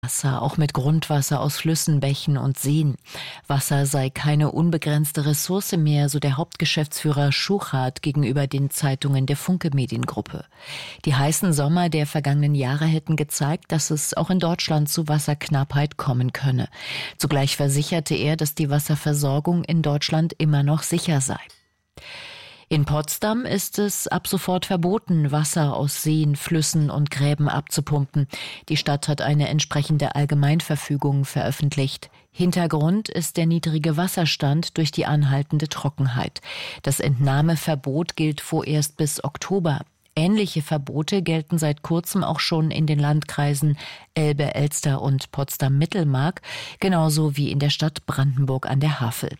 Wasser, auch mit Grundwasser aus Flüssen, Bächen und Seen. Wasser sei keine unbegrenzte Ressource mehr, so der Hauptgeschäftsführer Schuchart gegenüber den Zeitungen der Funke Mediengruppe. Die heißen Sommer der vergangenen Jahre hätten gezeigt, dass es auch in Deutschland zu Wasserknappheit kommen könne. Zugleich versicherte er, dass die Wasserversorgung in Deutschland immer noch sicher sei. In Potsdam ist es ab sofort verboten, Wasser aus Seen, Flüssen und Gräben abzupumpen. Die Stadt hat eine entsprechende Allgemeinverfügung veröffentlicht. Hintergrund ist der niedrige Wasserstand durch die anhaltende Trockenheit. Das Entnahmeverbot gilt vorerst bis Oktober. Ähnliche Verbote gelten seit kurzem auch schon in den Landkreisen Elbe, Elster und Potsdam-Mittelmark, genauso wie in der Stadt Brandenburg an der Havel.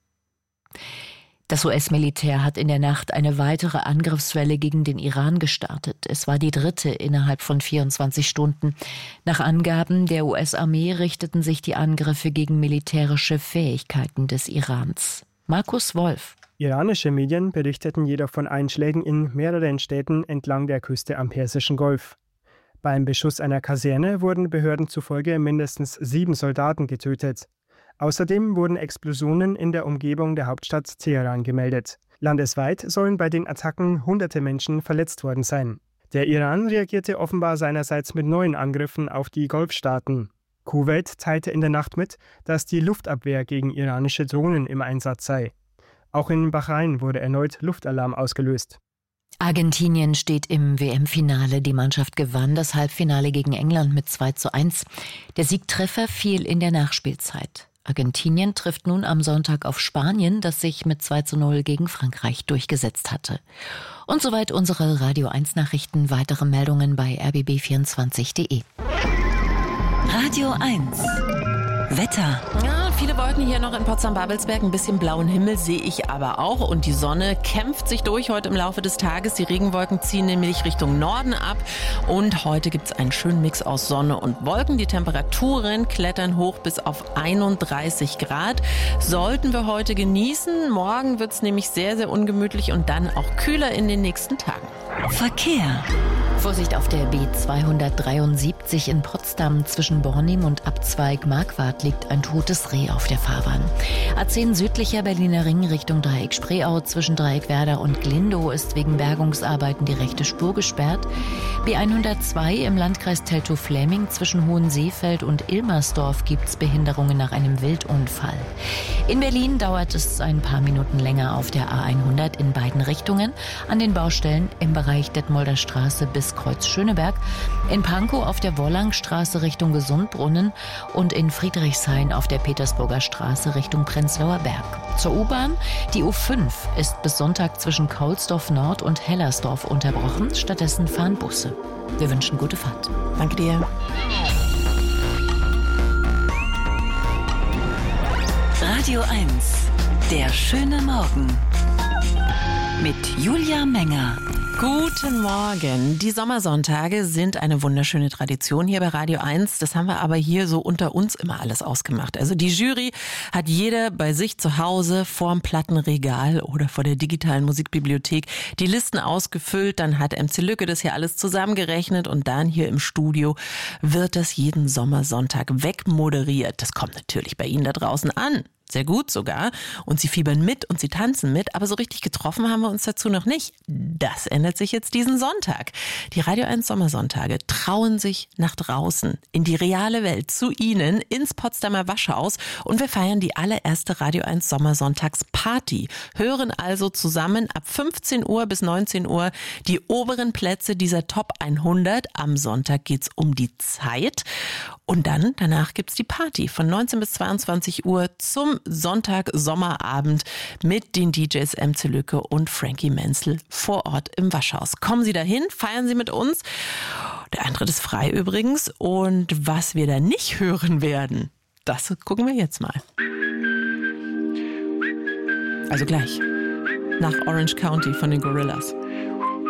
Das US-Militär hat in der Nacht eine weitere Angriffswelle gegen den Iran gestartet. Es war die dritte innerhalb von 24 Stunden. Nach Angaben der US-Armee richteten sich die Angriffe gegen militärische Fähigkeiten des Irans. Markus Wolf. Iranische Medien berichteten jedoch von Einschlägen in mehreren Städten entlang der Küste am Persischen Golf. Beim Beschuss einer Kaserne wurden Behörden zufolge mindestens 7 Soldaten getötet. Außerdem wurden Explosionen in der Umgebung der Hauptstadt Teheran gemeldet. Landesweit sollen bei den Attacken hunderte Menschen verletzt worden sein. Der Iran reagierte offenbar seinerseits mit neuen Angriffen auf die Golfstaaten. Kuwait teilte in der Nacht mit, dass die Luftabwehr gegen iranische Drohnen im Einsatz sei. Auch in Bahrain wurde erneut Luftalarm ausgelöst. Argentinien steht im WM-Finale. Die Mannschaft gewann das Halbfinale gegen England mit 2:1. Der Siegtreffer fiel in der Nachspielzeit. Argentinien trifft nun am Sonntag auf Spanien, das sich mit 2:0 gegen Frankreich durchgesetzt hatte. Und soweit unsere Radio 1 Nachrichten. Weitere Meldungen bei rbb24.de. Radio 1 Wetter. Ja, viele Wolken hier noch in Potsdam-Babelsberg. Ein bisschen blauen Himmel sehe ich aber auch. Und die Sonne kämpft sich durch heute im Laufe des Tages. Die Regenwolken ziehen nämlich Richtung Norden ab. Und heute gibt es einen schönen Mix aus Sonne und Wolken. Die Temperaturen klettern hoch bis auf 31 Grad. Sollten wir heute genießen. Morgen wird es nämlich sehr, sehr ungemütlich und dann auch kühler in den nächsten Tagen. Verkehr. Vorsicht auf der B273 in Potsdam zwischen Bornim und Abzweig Marquardt liegt ein totes Reh auf der Fahrbahn. A10 südlicher Berliner Ring Richtung Dreieck Spreeau zwischen Dreieck Werder und Glindow ist wegen Bergungsarbeiten die rechte Spur gesperrt. B102 im Landkreis Teltow-Fläming zwischen Hohenseefeld und Ilmersdorf gibt es Behinderungen nach einem Wildunfall. In Berlin dauert es ein paar Minuten länger auf der A100 in beiden Richtungen an den Baustellen im Bereich Detmolder Straße bis Kreuz Schöneberg, in Pankow auf der Wollangstraße Richtung Gesundbrunnen und in Friedrichshain auf der Petersburger Straße Richtung Prenzlauer Berg. Zur U-Bahn, die U5 ist bis Sonntag zwischen Kaulsdorf Nord und Hellersdorf unterbrochen, stattdessen fahren Busse. Wir wünschen gute Fahrt. Danke dir. Radio 1 Der schöne Morgen mit Julia Menger. Guten Morgen. Die Sommersonntage sind eine wunderschöne Tradition hier bei Radio 1. Das haben wir aber hier so unter uns immer alles ausgemacht. Also die Jury hat jeder bei sich zu Hause vorm Plattenregal oder vor der digitalen Musikbibliothek die Listen ausgefüllt. Dann hat MC Lücke das hier alles zusammengerechnet und dann hier im Studio wird das jeden Sommersonntag wegmoderiert. Das kommt natürlich bei Ihnen da draußen an. Sehr gut sogar. Und sie fiebern mit und sie tanzen mit. Aber so richtig getroffen haben wir uns dazu noch nicht. Das ändert sich jetzt diesen Sonntag. Die Radio 1 Sommersonntage trauen sich nach draußen, in die reale Welt, zu Ihnen, ins Potsdamer Waschhaus. Und wir feiern die allererste Radio 1 Sommersonntagsparty. Hören also zusammen ab 15 Uhr bis 19 Uhr die oberen Plätze dieser Top 100. Am Sonntag geht's um die Zeit. Und dann, danach gibt's die Party von 19 bis 22 Uhr zum Sonntag Sommerabend mit den DJs MC Lücke und Frankie Menzel vor Ort im Waschhaus. Kommen Sie dahin, feiern Sie mit uns. Der Eintritt ist frei übrigens. Und was wir da nicht hören werden, das gucken wir jetzt mal. Also gleich. Nach Orange County von den Gorillaz.